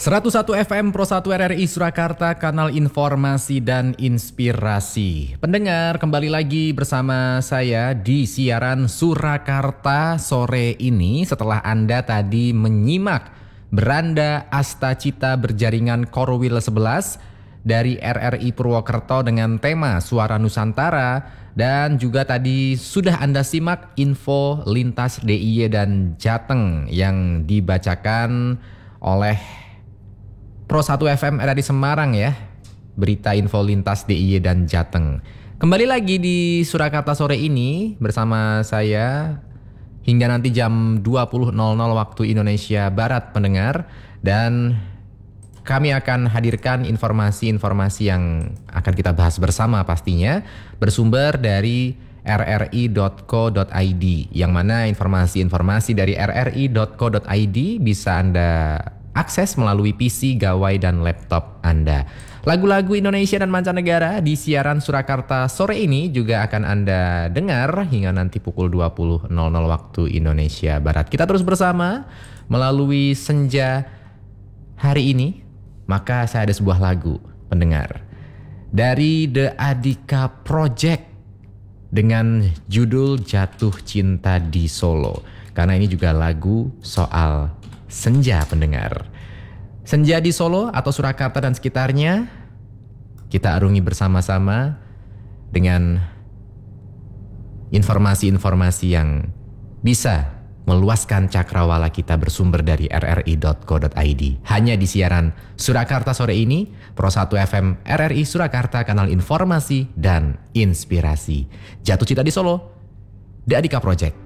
101 FM Pro 1 RRI Surakarta, kanal informasi dan inspirasi. Pendengar, kembali lagi bersama saya di siaran Surakarta sore ini. Setelah Anda tadi menyimak Beranda Astacita Berjaringan Korwil 11 dari RRI Purwokerto dengan tema Suara Nusantara, dan juga tadi sudah Anda simak info lintas DIY dan Jateng yang dibacakan oleh Pro 1 FM RRI Semarang ya. Berita info lintas DIY dan Jateng. Kembali lagi di Surakarta sore ini bersama saya hingga nanti jam 20.00 waktu Indonesia Barat, pendengar. Dan kami akan hadirkan informasi-informasi yang akan kita bahas bersama pastinya, bersumber dari rri.co.id, yang mana informasi-informasi dari rri.co.id bisa Anda akses melalui PC, gawai, dan laptop Anda. Lagu-lagu Indonesia dan mancanegara di siaran Surakarta sore ini juga akan Anda dengar hingga nanti pukul 20.00 waktu Indonesia Barat. Kita terus bersama melalui senja hari ini. Maka saya ada sebuah lagu, pendengar, dari The Adika Project dengan judul Jatuh Cinta di Solo. Karena ini juga lagu soal senja, pendengar. Senja di Solo atau Surakarta dan sekitarnya kita arungi bersama-sama dengan informasi-informasi yang bisa meluaskan cakrawala kita, bersumber dari rri.co.id. Hanya di siaran Surakarta sore ini, Pro 1 FM RRI Surakarta, kanal informasi dan inspirasi. Jatuh Cinta di Solo, The Adika Project.